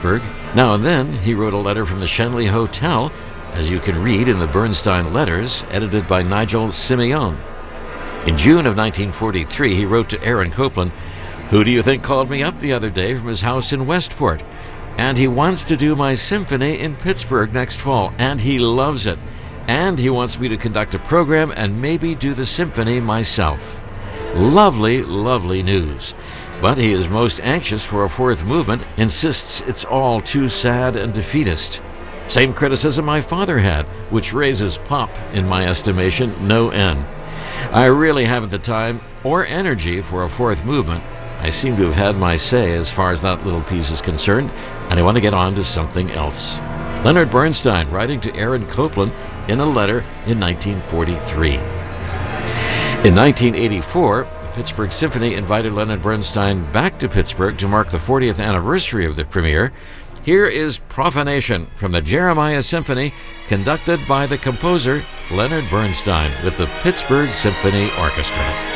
Pittsburgh. Now and then, he wrote a letter from the Schenley Hotel, as you can read in the Bernstein Letters, edited by Nigel Simeone. In June of 1943, he wrote to Aaron Copland, "Who do you think called me up the other day from his house in Westport? And he wants to do my symphony in Pittsburgh next fall, and he loves it. And he wants me to conduct a program and maybe do the symphony myself." Lovely, lovely news. But he is most anxious for a fourth movement, insists it's all too sad and defeatist. Same criticism my father had, which raises pop, in my estimation, no end. I really haven't the time or energy for a fourth movement. I seem to have had my say as far as that little piece is concerned, and I want to get on to something else. Leonard Bernstein writing to Aaron Copland in a letter in 1943. In 1984, Pittsburgh Symphony invited Leonard Bernstein back to Pittsburgh to mark the 40th anniversary of the premiere. Here is Profanation from the Jeremiah Symphony, conducted by the composer Leonard Bernstein with the Pittsburgh Symphony Orchestra.